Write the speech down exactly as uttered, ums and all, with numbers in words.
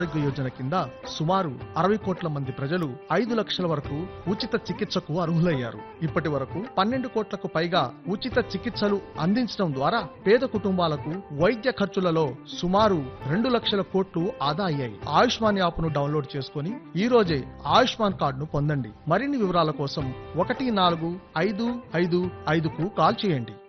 ఆరోగ్య యోజన కింద సుమారు అరవై కోట్ల మంది ప్రజలు ఐదు లక్షల వరకు ఉచిత చికిత్సకు అర్హులయ్యారు. ఇప్పటి వరకు పన్నెండు కోట్లకు పైగా ఉచిత చికిత్సలు అందించడం ద్వారా పేద కుటుంబాలకు వైద్య ఖర్చులలో సుమారు రెండు లక్షల కోట్లు ఆదా అయ్యాయి. ఆయుష్మాన్ యాప్ ను డౌన్లోడ్ చేసుకుని ఈ రోజే ఆయుష్మాన్ కార్డును పొందండి. మరిన్ని వివరాల కోసం ఒకటి నాలుగు ఐదు ఐదు ఐదుకు కాల్ చేయండి.